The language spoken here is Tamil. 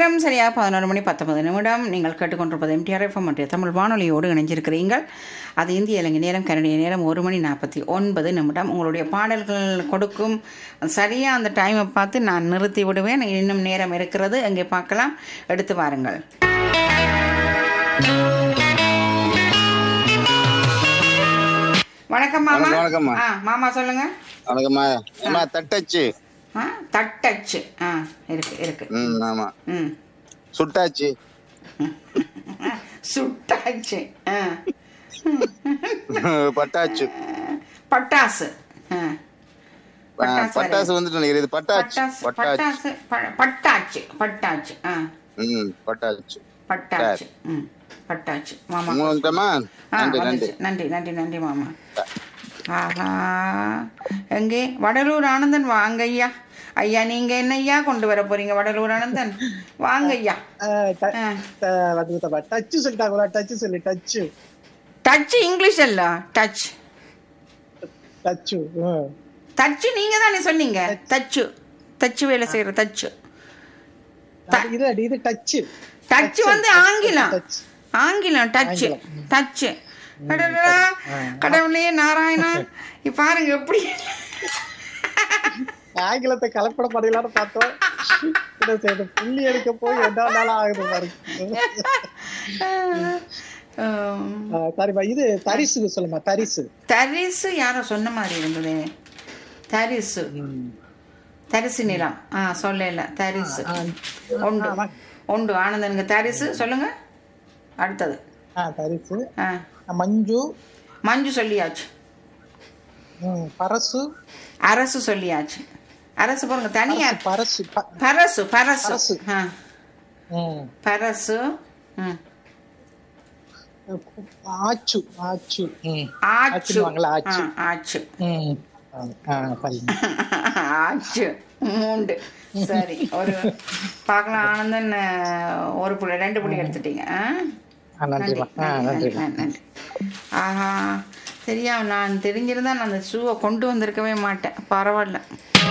நேரம் சரியாக 11:19. நீங்கள் கேட்டுக்கொண்டிருப்பது எம்டிஆர் எஃப்எம் மற்றும் தமிழ் வானொலியோடு இணைஞ்சிருக்கிறீர்கள். அது இந்திய இலங்கை நேரம், கனடிய நேரம் 1:49. உங்களுடைய பாடல்கள் கொடுக்கும் சரியாக அந்த டைமை பார்த்து நான் நிறுத்தி விடுவேன். இன்னும் நேரம் இருக்கிறது, அங்கே பார்க்கலாம். எடுத்து வாருங்கள். வணக்கம் மாமா. வணக்கம்மா. மாமா சொல்லுங்க. வணக்கம்மா. அம்மா தட்டச்சு. தட்டச்சு. இருக்கு இருக்கு. ஆமா. ம். சுட்டாச்சு. சுட்டாச்சு. பட்டாச்சு. பட்டாசு. பட்டாசு வந்துட்டு நினைக்கிறேன். இது பட்டாச்சு. பட்டாசு. பட்டாச்சு. பட்டாச்சு. பட்டாச்சு. பட்டாச்சு. பட்டாச்சு. மாமா நன்றி நன்றி நன்றி நன்றி நன்றி மாமா. ஆஹா, எங்கே வடலூர் ஆனந்தன் வாங்க ஐயா. ஐயா நீங்க என்ன ஐயா கொண்டு வர போறீங்க? வடலூர் ஆனந்தன் வாங்க ஐயா. டச் சொல்லிட்டாங்களா? டச் சொல்லு. டச் டச் இங்கிலீஷ் அல்ல. டச் டச் தச்சு நீங்க தானே சொன்னீங்க. தச்சு தச்சு வேலை செய்யற தச்சு. இது டச். டச் வந்து ஆங்கிலம். ஆங்கிலம் டச். டச். கடவுளே நாராயணா, பாருங்க எப்படி ஆங்கிலத்தை கலப்பட பண்ணலான்னு பார்த்தோம். புள்ளி எடுக்க போய் 2 நாள் ஆகுது பாருங்க. சரிப்பா, இது தரிசு சொல்லுமா. தரிசு. தரிசு யாரோ சொன்ன மாதிரி இருந்தது. தரிசு. தரிசு நிலம். சொல்லல. தரிசு உண்டு உண்டு. ஆனந்தனுங்க தரிசு சொல்லுங்க. அடுத்தது தரிசு. மஞ்சு. மஞ்சு சொல்லியாச்சு. பரசு. அரசு சொல்லியாச்சு. அரசு பாருங்க தனியா. பரசு. பரசு. பரசு. பரசு. ஆச்சு. ஆச்சு. ஆச்சு. ஆச்சு. ஆச்சு. ஆச்சு. மூண்டு. சரி, ஒரு பார்க்கலாம். ஆனந்தன் ஒரு புள்ளி 2 புள்ளி எடுத்துட்டீங்க. நன்றி நன்றி. ஆஹா, சரியா நான் தெரிஞ்சிருந்தா நான் அந்த ஷூவை கொண்டு வந்திருக்கவே மாட்டேன். பரவாயில்ல.